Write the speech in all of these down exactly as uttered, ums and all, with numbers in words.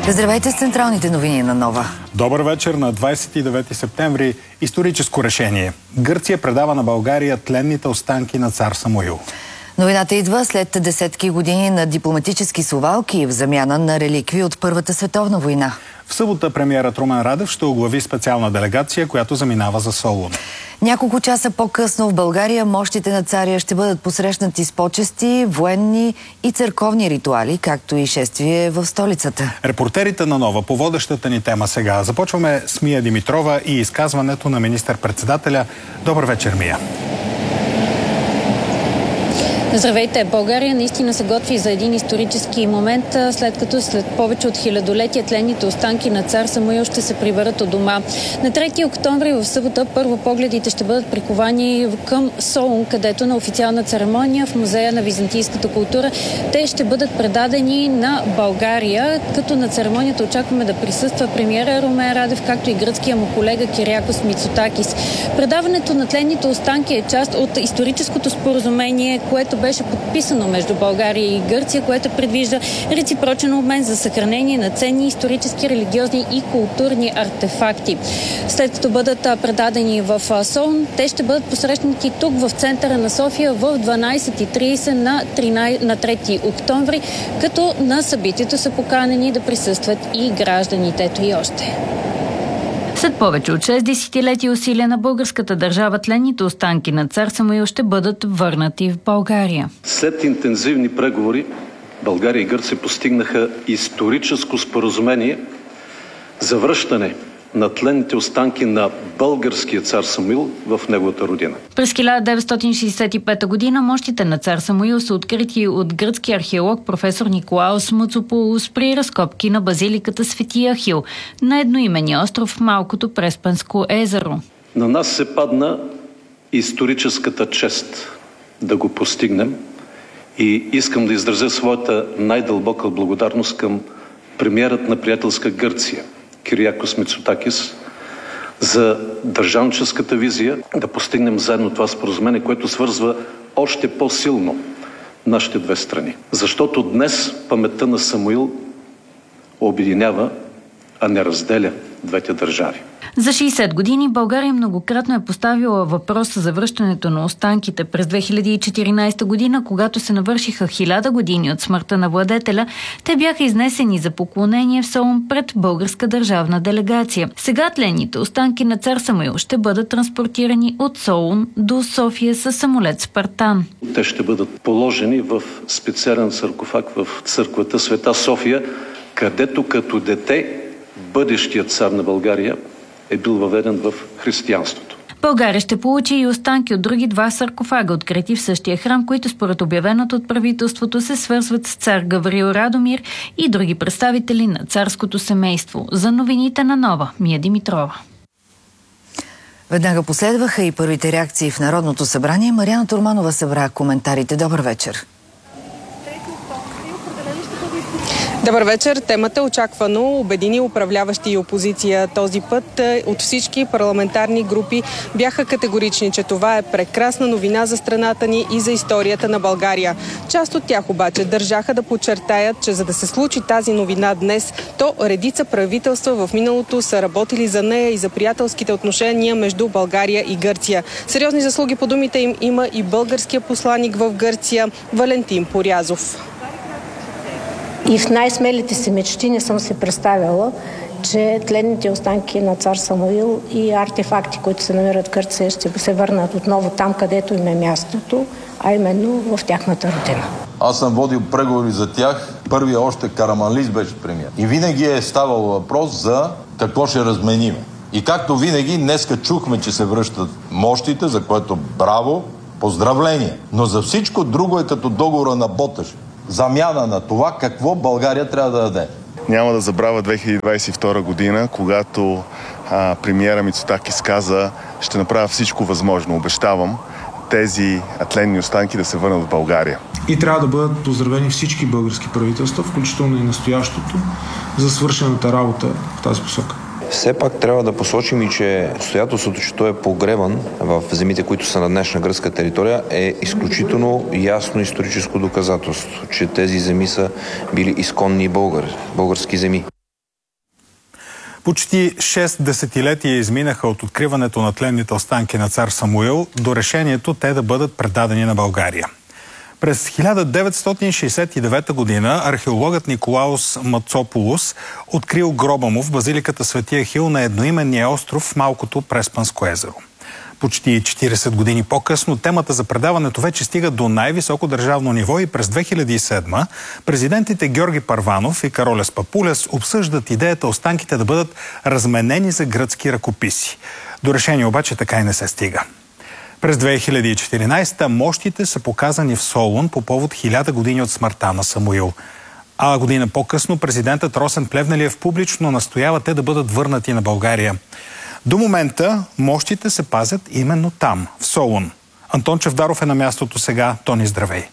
Здравейте с централните новини на Нова. Добър вечер. На двадесет и девети септември историческо решение. Гърция предава на България тленните останки на цар Самуил. Новината идва след десетки години на дипломатически совалки в замяна на реликви от Първата световна война. В събота премиерът Румен Радев ще оглави специална делегация, която заминава за Солун. Няколко часа по-късно в България мощите на царя ще бъдат посрещнати с почести, военни и църковни ритуали, както и шествие в столицата. Репортерите на Нова по водещата ни тема сега. Започваме с Мия Димитрова и изказването на министър-председателя. Добър вечер, Мия. Здравейте! България наистина се готви за един исторически момент, след като след повече от хилядолетия тленните останки на цар Самуил ще се приберат от дома. На трети октомври в събота първо погледите ще бъдат приковани към Солун, където на официална церемония в Музея на византийската култура те ще бъдат предадени на България, като на церемонията очакваме да присъства премиера Румен Радев, както и гръцкия му колега Кириакос Мицотакис. Предаването на тленните останки е част от историческото споразумение, което беше подписано между България и Гърция, което предвижда реципрочен обмен за съхранение на ценни исторически, религиозни и културни артефакти. След като бъдат предадени в Солун, те ще бъдат посрещнати тук в центъра на София в дванадесет и тридесет на трети октомври, като на събитието са поканени да присъстват и гражданите. Ето и още. След повече от шест десетилетия усилия на българската държава, тленните останки на цар Самуил ще бъдат върнати в България. След интензивни преговори България и Гърция постигнаха историческо споразумение за връщане на тленните останки на българския цар Самуил в неговата родина. През хиляда деветстотин шейсет и пета година мощите на цар Самуил са открити от гръцки археолог професор Николаос Муцополус при разкопки на базиликата Свети Ахил на едноименния остров в Малкото Преспанско езеро. На нас се падна историческата чест да го постигнем и искам да изразя своята най-дълбока благодарност към премиерът на приятелска Гърция Кириакос Мицотакис за държавническата визия да постигнем заедно това споразумение, което свързва още по-силно нашите две страни. Защото днес паметта на Самуил обединява, а не разделя двете държави. За шейсет години България многократно е поставила въпроса за връщането на останките. През две хиляди и четиринадесета година, когато се навършиха хиляда години от смъртта на владетеля, те бяха изнесени за поклонение в Солун пред българска държавна делегация. Сега тленните останки на цар Самуил ще бъдат транспортирани от Солун до София със самолет Спартан. Те ще бъдат положени в специален саркофаг в църквата Света София, където като дете бъдещият цар на България е бил въведен в християнството. България ще получи и останки от други два саркофага, открити в същия храм, които според обявеното от правителството се свързват с цар Гаврил Радомир и други представители на царското семейство. За новините на Нова, Мия Димитрова. Веднага последваха и първите реакции в Народното събрание. Мариана Турманова събра коментарите. Добър вечер. Добър вечер. Темата очаквано обедини управляващи и опозиция този път. От всички парламентарни групи бяха категорични, че това е прекрасна новина за страната ни и за историята на България. Част от тях обаче държаха да подчертаят, че за да се случи тази новина днес, то редица правителства в миналото са работили за нея и за приятелските отношения между България и Гърция. Сериозни заслуги по думите им има и българския посланик в Гърция Валентин Порязов. И в най-смелите си мечти не съм се представяла, че тленните останки на цар Самуил и артефакти, които се намират в Гърция, ще се върнат отново там, където им е мястото, а именно в тяхната родина. Аз съм водил преговори за тях. Първия още Караманлис беше премиер. И винаги е ставал въпрос за какво ще разменим. И както винаги, днеска чухме, че се връщат мощите, за което браво, поздравление. Но за всичко друго е като договора на Боташ. Замяна на това какво България трябва да даде. Няма да забравя две хиляди двадесет и втора година, когато а, премиера Мицотакис каза, ще направя всичко възможно, обещавам, тези тленни останки да се върнат в България. И трябва да бъдат поздравени всички български правителства, включително и настоящото, за свършената работа в тази посока. Все пак трябва да посочим и, че обстоятелството, че той е погребан в земите, които са на днешна гръцка територия, е изключително ясно историческо доказателство, че тези земи са били изконни българи, български земи. Почти шест десетилетия изминаха от откриването на тленните останки на цар Самуил до решението те да бъдат предадени на България. През хиляда деветстотин шейсет и девета година археологът Николаус Мацополус открил гроба му в базиликата Свети Ахил на едноименния остров в малкото Преспанско езеро. Почти четиридесет години по-късно темата за предаването вече стига до най-високо държавно ниво и през две хиляди и седма президентите Георги Първанов и Каролес Папулес обсъждат идеята останките да бъдат разменени за гръцки ръкописи. До решение обаче така и не се стига. През две хиляди и четиринадесета мощите са показани в Солун по повод хиляда години от смъртта на Самуил. А година по-късно президентът Росен Плевнелиев публично настоява те да бъдат върнати на България. До момента мощите се пазят именно там, в Солун. Антон Чавдаров е на мястото сега. Тони, здравей!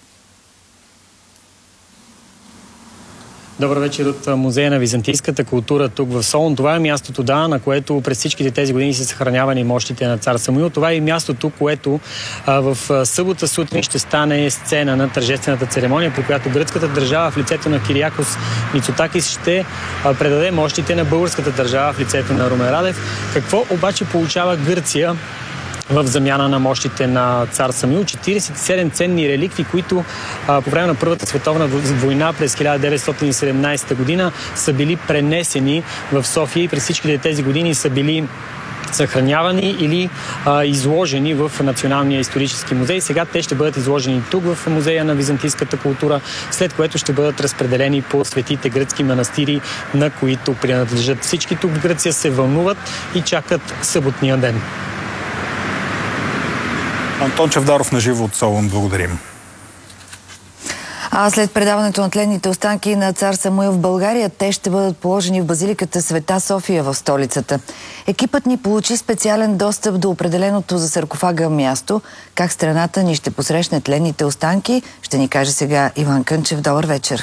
Добър вечер от Музея на византийската култура тук в Солун. Това е мястото, да, на което през всичките тези години са съхранявани мощите на цар Самуил. Това е мястото, което а, в събота сутрин ще стане сцена на тържествената церемония, при която гръцката държава в лицето на Кириакос Мицотакис ще а, предаде мощите на българската държава в лицето на Румен Радев. Какво обаче получава Гърция в замяна на мощите на цар Самуил? четиридесет и седем ценни реликви, които а, по време на Първата световна война през хиляда деветстотин и седемнадесета година са били пренесени в София и през всичките тези години са били съхранявани или а, изложени в Националния исторически музей. Сега те ще бъдат изложени тук в Музея на византийската култура, след което ще бъдат разпределени по светите гръцки манастири, на които принадлежат. Всички тук в Гърция се вълнуват и чакат съботния ден. Антон Чавдаров на живо от Солун. Благодарим. А след предаването на тленните останки на цар Самуил в България, те ще бъдат положени в базиликата Света София в столицата. Екипът ни получи специален достъп до определеното за саркофага място. Как страната ни ще посрещне тленните останки, ще ни каже сега Иван Кънчев. Добър вечер.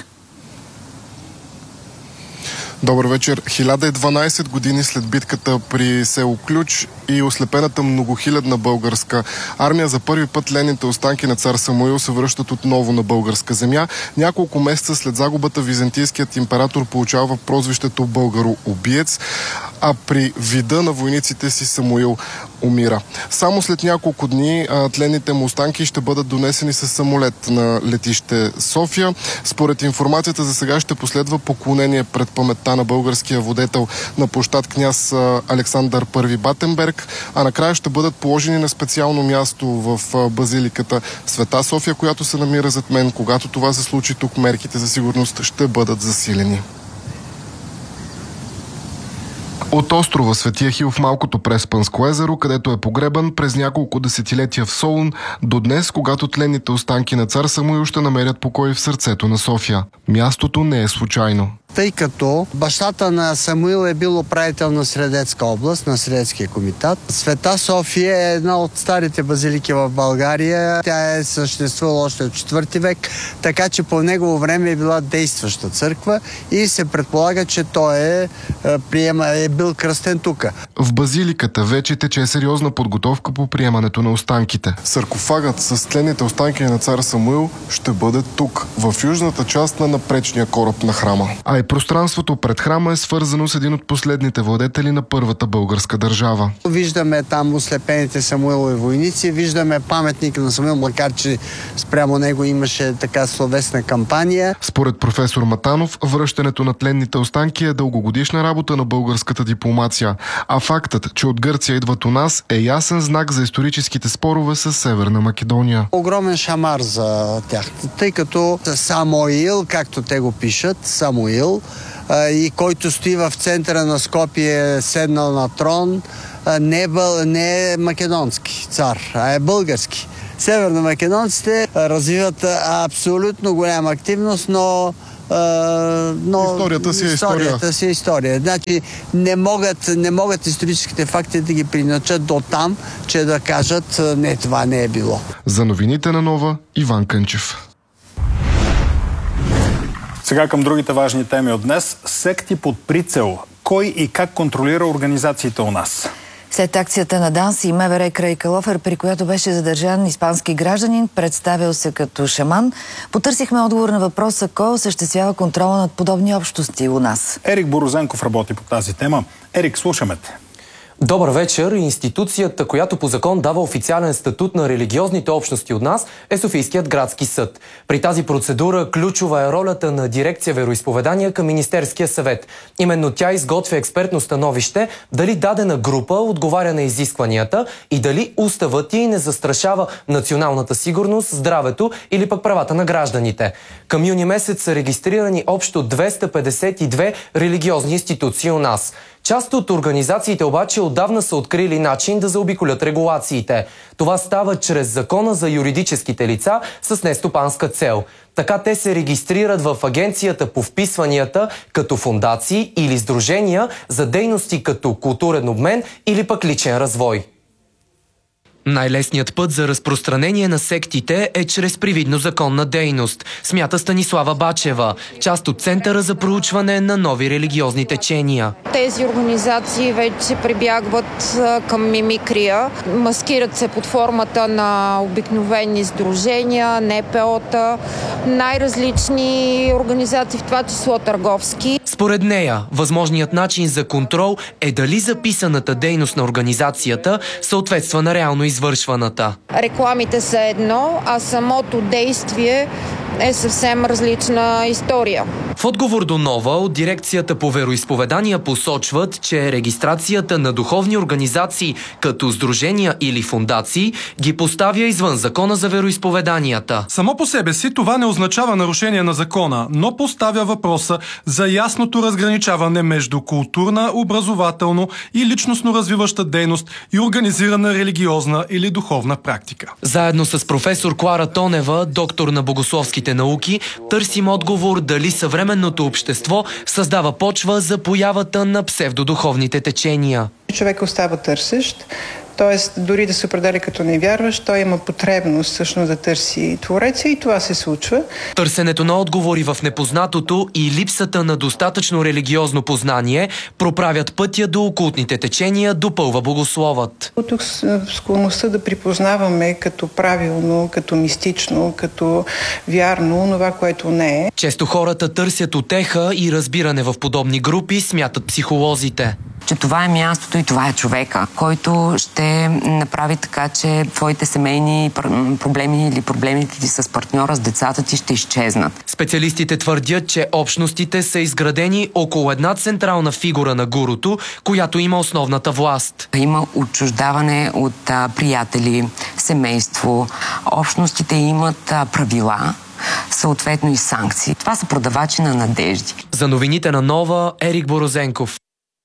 Добър вечер. хиляда и дванадесет години след битката при село Ключ и ослепената многохилядна българска армия, за първи път тленните останки на цар Самуил се връщат отново на българска земя. Няколко месеца след загубата византийският император получава прозвището българо-убиец, а при вида на войниците си Самуил умира. Само след няколко дни а, тленните му останки ще бъдат донесени с самолет на летище София. Според информацията за сега ще последва поклонение пред паметта на българския владетел на площад княз а, Александър Първи Батенберг, а накрая ще бъдат положени на специално място в а, базиликата Света София, която се намира зад мен. Когато това се случи тук, мерките за сигурност ще бъдат засилени. От острова Свети Ахил в малкото Преспанско езеро, където е погребан през няколко десетилетия в Солун, до днес, когато тленните останки на цар Самуил ще намерят покой в сърцето на София. Мястото не е случайно. Тъй като бащата на Самуил е бил управител на Средецка област, на Средецкия комитат. Света София е една от старите базилики в България. Тя е съществувала още от четвърти век, така че по негово време е била действаща църква и се предполага, че той е, приема, е бил кръстен тук. В базиликата вече тече сериозна подготовка по приемането на останките. Саркофагът с тленните останки на цар Самуил ще бъде тук, в южната част на напречния кораб на храма. А и пространството пред храма е свързано с един от последните владетели на първата българска държава. Виждаме там ослепените Самуилови войници, виждаме паметник на Самуил, макар че спрямо него имаше така словесна кампания. Според професор Матанов, връщането на тленните останки е дългогодишна работа на българската дипломация, а фактът, че от Гърция идват у нас, е ясен знак за историческите спорове с Северна Македония. Огромен шамар за тях, тъй като Самуил, както те го пишат, Самуил, и който стои в центъра на Скопие, седнал на трон, не е, бъл, не е македонски цар, а е български. Северномакедонците развиват абсолютно голяма активност, но но историята си е история. Историята си е история. Значи не могат, не могат историческите факти да ги приначат до там, че да кажат не, това не е било. За новините на Нова, Иван Кънчев. Сега към другите важни теми от днес. Секти под прицел. Кой и как контролира организациите у нас? След акцията на ДАНС и МВР край Калофер, при която беше задържан испански гражданин, представил се като шаман, потърсихме отговор на въпроса кой осъществява контрола над подобни общности у нас. Ерик Борозенков работи по тази тема. Ерик, слушаме те. Добър вечер. Институцията, която по закон дава официален статут на религиозните общности от нас, е Софийският градски съд. При тази процедура ключова е ролята на дирекция вероизповедания към Министерския съвет. Именно тя изготвя експертно становище дали дадена група отговаря на изискванията и дали уставът ѝ не застрашава националната сигурност, здравето или пък правата на гражданите. Към юни месец са регистрирани общо двеста петдесет и две религиозни институции у нас. Част от организациите обаче отдавна са открили начин да заобиколят регулациите. Това става чрез закона за юридическите лица с нестопанска цел. Така те се регистрират в Агенцията по вписванията като фондации или сдружения за дейности като културен обмен или пък личен развой. Най-лесният път за разпространение на сектите е чрез привидно законна дейност, смята Станислава Бачева, част от Центъра за проучване на нови религиозни течения. Тези организации вече прибягват към мимикрия, маскират се под формата на обикновени сдружения, Н П О-та, най-различни организации, в това число търговски. Според нея, възможният начин за контрол е дали записаната дейност на организацията съответства на реално извършваната. Рекламите са едно, а самото действие е съвсем различна история. В отговор до Нова, от дирекцията по вероизповедания посочват, че регистрацията на духовни организации като сдружения или фондации ги поставя извън закона за вероизповеданията. Само по себе си това не означава нарушение на закона, но поставя въпроса за ясното разграничаване между културна, образователно и личностно развиваща дейност и организирана религиозна или духовна практика. Заедно с професор Клара Тонева, доктор на богословските науки, търсим отговор дали съвременното общество създава почва за появата на псевдодуховните течения. Човек остава търсещ, т.е. дори да се определя като невярващ, той има потребност всъщност да търси Твореца и това се случва. Търсенето на отговори в непознатото и липсата на достатъчно религиозно познание проправят пътя до окултните течения, допълва богословът. Тук склонността да припознаваме като правилно, като мистично, като вярно, това, което не е. Често хората търсят утеха и разбиране в подобни групи, смятат психолозите. Че това е мястото и това е човека, който ще направи така, че твоите семейни проблеми или проблемите ти с партньора, с децата ти ще изчезнат. Специалистите твърдят, че общностите са изградени около една централна фигура на гурото, която има основната власт. Има отчуждаване от а, приятели, семейство. Общностите имат а, правила, съответно и санкции. Това са продавачи на надежди. За новините на Нова, Ерик Борозенков.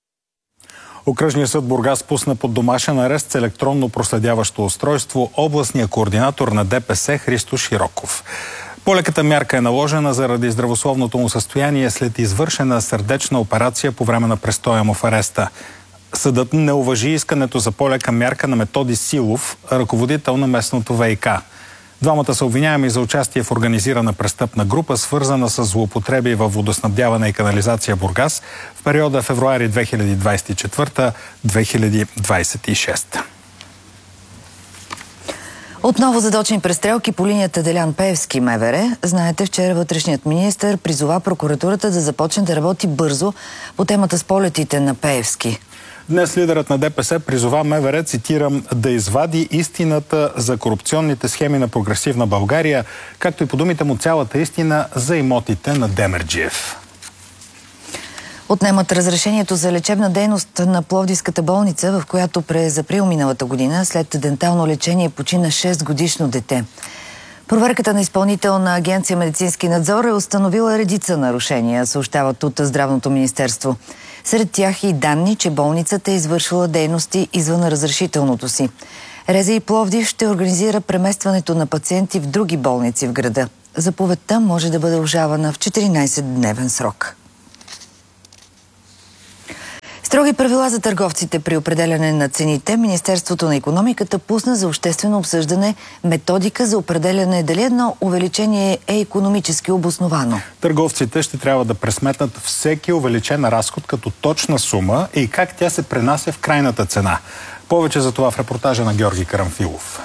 Окръжният съд Бургас пусна под домашен арест с електронно проследяващо устройство областния координатор на Д П С Христо Широков. По-леката мярка е наложена заради здравословното му състояние след извършена сърдечна операция по време на престоя му в ареста. Съдът не уважи искането за по-лека мярка на Методи Силов, ръководител на местното В И К. Двамата са обвиняеми за участие в организирана престъпна група, свързана с злоупотреби във водоснабдяване и канализация Бургас в периода февруари две хиляди двадесет и четвърта - две хиляди двадесет и шеста. Отново задочни престрелки по линията Делян Пеевски М В Р. Знаете, вчера вътрешният министър призова прокуратурата да започне да работи бързо по темата с полетите на Пеевски. Днес лидерът на Д П С призова М В Р, цитирам, да извади истината за корупционните схеми на Прогресивна България, както и по думите му цялата истина за имотите на Демерджиев. Отнемат разрешението за лечебна дейност на Пловдивската болница, в която през април миналата година след дентално лечение почина шестгодишно дете. Проверката на изпълнителна агенция Медицински надзор е установила редица нарушения, съобщават от Здравното министерство. Сред тях и данни, че болницата е извършвала дейности извън разрешителното си. РЗИ Пловдив ще организира преместването на пациенти в други болници в града. Заповедта може да бъде обжалвана в четиринадесетдневен срок. Строги правила за търговците при определяне на цените. Министерството на икономиката пусна за обществено обсъждане методика за определяне дали едно увеличение е икономически обосновано. Търговците ще трябва да пресметнат всеки увеличен разход като точна сума и как тя се пренася в крайната цена. Повече за това в репортажа на Георги Карамфилов.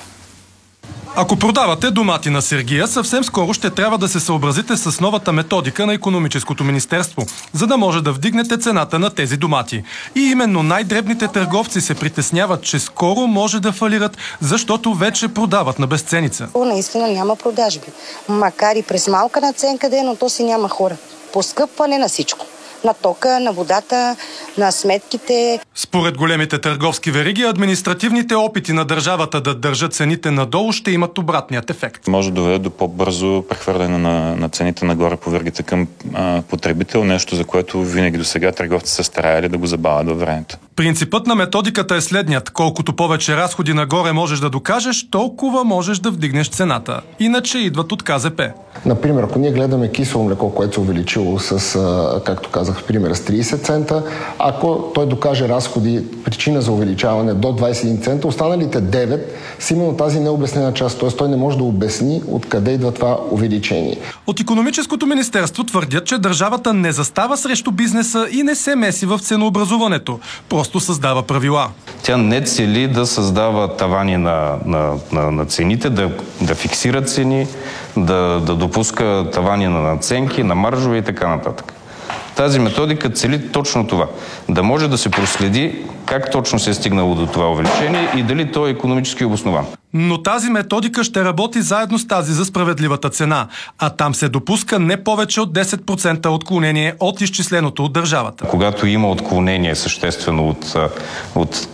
Ако продавате домати на Сергия, съвсем скоро ще трябва да се съобразите с новата методика на Икономическото министерство, за да може да вдигнете цената на тези домати. И именно най-дребните търговци се притесняват, че скоро може да фалират, защото вече продават на безценица. Наистина няма продажби. Макар и през малка наценка да е, но то си няма хора. Поскъпване на всичко. На тока, на водата, на сметките. Според големите търговски вериги, административните опити на държавата да държат цените надолу ще имат обратният ефект. Може да доведе до по-бързо прехвърляне на, на цените нагоре по веригите към а, потребител, нещо за което винаги до сега търговци са стараяли да го забавят във времето. Принципът на методиката е следният. Колкото повече разходи нагоре можеш да докажеш, толкова можеш да вдигнеш цената. Иначе идват от Ка Зе Пе. Например, ако ние гледаме кисело млеко, което се увеличило с, както казах, в примера, с трийсет цента, ако той докаже разходи, причина за увеличаване до двайсет и един цента, останалите девет са именно тази необяснена част, т.е. той не може да обясни откъде идва това увеличение. От Икономическото министерство твърдят, че държавата не застава срещу бизнеса и не се меси в ценообразуването. Просто създава правила. Тя не цели да създава тавани на, на, на, на цените, да, да фиксира цени, да, да допуска тавани на надценки, на маржове и така нататък. Тази методика цели точно това. Да може да се проследи как точно се е стигнало до това увеличение и дали то е икономически обоснован. Но тази методика ще работи заедно с тази за справедливата цена, а там се допуска не повече от десет процента отклонение от изчисленото от държавата. Когато има отклонение съществено от, от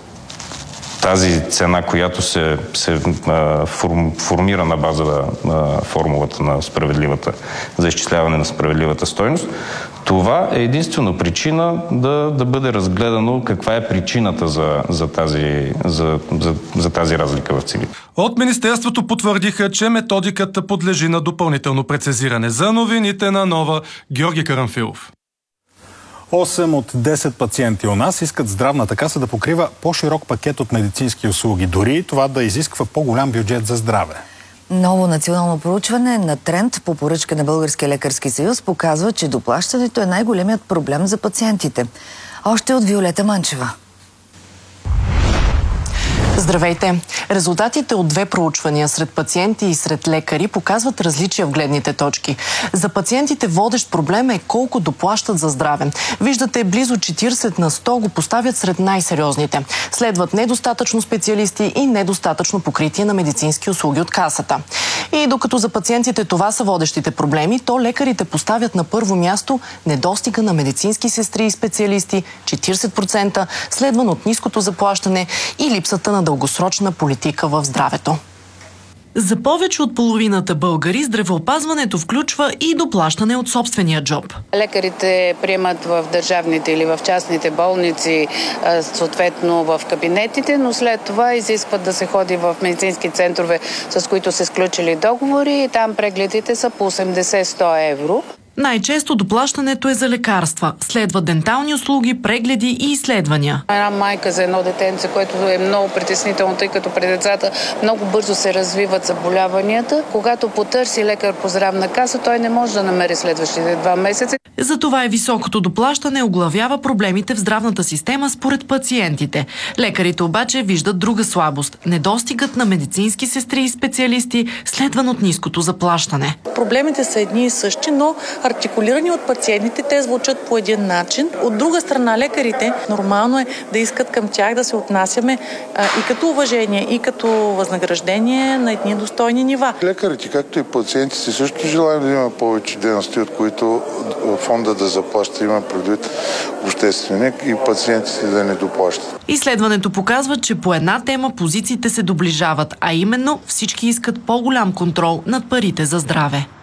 тази цена, която се, се а, форм, формира на база на формулата на справедливата, за изчисляване на справедливата стойност, това е единствено причина да, да бъде разгледано каква е причината за, за, тази, за, за, за тази разлика в цените. От Министерството потвърдиха, че методиката подлежи на допълнително прецизиране. За новините на Нова, Георги Карамфилов. осем от десет пациенти у нас искат здравната каса да покрива по-широк пакет от медицински услуги, дори това да изисква по-голям бюджет за здраве. Ново национално проучване на Тренд по поръчка на Българския лекарски съюз показва, че доплащането е най-големият проблем за пациентите. Още от Виолета Манчева. Здравейте! Резултатите от две проучвания сред пациенти и сред лекари показват различия в гледните точки. За пациентите водещ проблем е колко доплащат за здраве. Виждате, близо четирийсет на сто го поставят сред най-сериозните. Следват недостатъчно специалисти и недостатъчно покритие на медицински услуги от касата. И докато за пациентите това са водещите проблеми, то лекарите поставят на първо място недостига на медицински сестри и специалисти четирийсет процента, следван от ниското заплащане и липсата на дългосрочна политика в здравето. За повече от половината българи здравеопазването включва и доплащане от собствения джоб. Лекарите приемат в държавните или в частните болници, съответно в кабинетите, но след това изискват да се ходи в медицински центрове, с които се сключили договори и там прегледите са по осемдесет до сто евро. Най-често доплащането е за лекарства. Следват дентални услуги, прегледи и изследвания. Една майка за едно детенце, което е много притеснително, тъй като при децата много бързо се развиват заболяванията. Когато потърси лекар по здравна каса, той не може да намери следващите два месеца. Затова и високото доплащане оглавява проблемите в здравната система според пациентите. Лекарите обаче виждат друга слабост – недостигът на медицински сестри и специалисти, следван от ниското заплащане. Проблемите са едни и същи, но артикулирани от пациентите, те звучат по един начин. От друга страна, лекарите, нормално е да искат към тях да се отнасяме а, и като уважение, и като възнаграждение на едни достойни нива. Лекарите, както и пациентите, също желаем да има повече дейности, от които фонда да заплаща, има предвид обществения и пациентите да не доплащат. Изследването показва, че по една тема позициите се доближават, а именно всички искат по-голям контрол над парите за здраве.